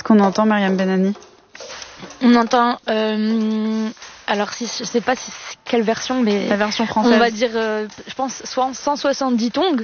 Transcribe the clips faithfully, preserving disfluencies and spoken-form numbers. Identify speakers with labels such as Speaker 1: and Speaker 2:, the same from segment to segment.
Speaker 1: qu'on entend, Myriam Benani?
Speaker 2: On entend... Euh, alors, si, je sais pas si, quelle version, mais...
Speaker 1: La version française.
Speaker 2: On va dire, euh, je pense, soit cent soixante-dix tongs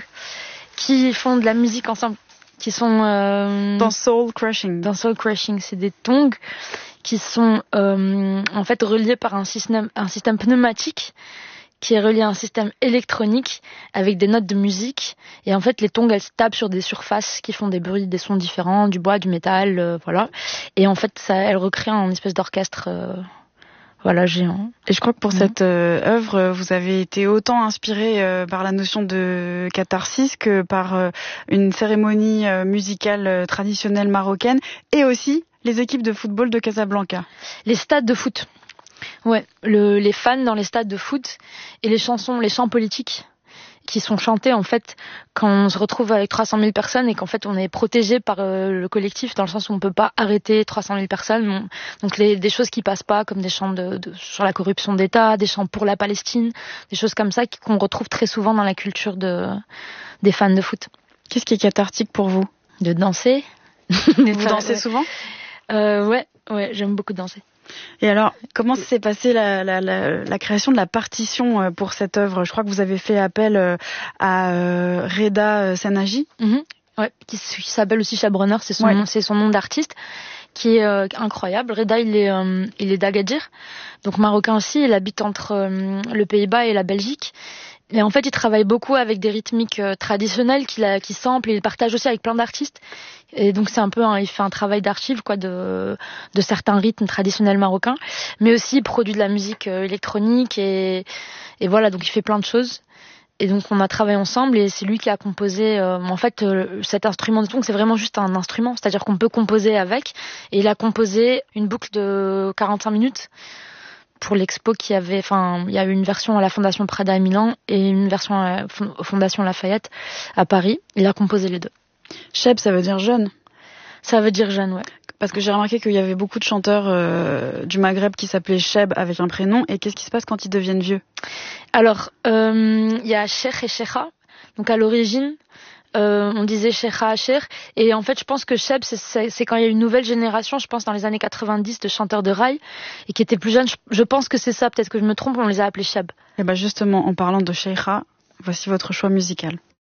Speaker 2: qui font de la musique ensemble, qui sont... Euh,
Speaker 1: dans Soul Crushing.
Speaker 2: Dans Soul Crushing, c'est des tongs qui sont euh, en fait reliés par un système, un système pneumatique qui est relié à un système électronique avec des notes de musique. Et en fait, les tongs, elles se tapent sur des surfaces qui font des bruits, des sons différents, du bois, du métal, euh, voilà. Et en fait, ça, elles recréent un espèce d'orchestre, euh, voilà, géant.
Speaker 1: Et je crois que pour mmh. cette euh, œuvre, vous avez été autant inspiré euh, par la notion de catharsis que par euh, une cérémonie euh, musicale euh, traditionnelle marocaine, et aussi les équipes de football de Casablanca.
Speaker 2: Les stades de foot. Ouais, le, les fans dans les stades de foot et les chansons, les chants politiques qui sont chantés en fait quand on se retrouve avec trois cent mille personnes et qu'en fait on est protégé par euh, le collectif dans le sens où on peut pas arrêter trois cent mille personnes. On, donc les, des choses qui passent pas comme des chants de, de, sur la corruption d'État, des chants pour la Palestine, des choses comme ça qu'on retrouve très souvent dans la culture de, des fans de foot.
Speaker 1: Qu'est-ce qui est cathartique pour vous?
Speaker 2: De danser.
Speaker 1: Vous dansez souvent?
Speaker 2: euh, Ouais, ouais, j'aime beaucoup danser.
Speaker 1: Et alors, comment s'est passée la, la, la, la création de la partition pour cette œuvre? Je crois que vous avez fait appel à euh, Reda Sanaji.
Speaker 2: Mm-hmm. Ouais, qui, qui s'appelle aussi Chabreneur, c'est son, ouais. nom, c'est son nom d'artiste, qui est euh, incroyable. Reda, il est, euh, il est d'Agadir, donc marocain aussi. Il habite entre euh, le Pays-Bas et la Belgique. Et en fait, il travaille beaucoup avec des rythmiques euh, traditionnelles qu'il a, qu'il sample et il partage aussi avec plein d'artistes. Et donc c'est un peu, un, il fait un travail d'archive quoi de de certains rythmes traditionnels marocains, mais aussi il produit de la musique euh, électronique et et voilà, donc il fait plein de choses. Et donc on a travaillé ensemble et c'est lui qui a composé. Euh, en fait, euh, cet instrument de tongs, c'est vraiment juste un instrument, c'est-à-dire qu'on peut composer avec. Et il a composé une boucle de quarante-cinq minutes. Pour l'expo qui avait, enfin, il y a eu une version à la Fondation Prada à Milan et une version à la Fondation Lafayette à Paris. Il a composé les deux.
Speaker 1: Cheb, ça veut dire jeune.
Speaker 2: Ça veut dire jeune, ouais.
Speaker 1: Parce que j'ai remarqué qu'il y avait beaucoup de chanteurs euh, du Maghreb qui s'appelaient Cheb avec un prénom. Et qu'est-ce qui se passe quand ils deviennent vieux?
Speaker 2: Alors, euh, il y a Cheikh et Cheikha. Donc à l'origine, Euh, on disait Cheikha, Cheikh, et en fait je pense que Cheb c'est, c'est, c'est quand il y a une nouvelle génération, je pense dans les années quatre-vingt-dix, de chanteurs de rail et qui étaient plus jeunes, je, je pense que c'est ça, peut-être que je me trompe, on les a appelés Cheb.
Speaker 1: Et ben justement, en parlant de Cheikha, voici votre choix musical.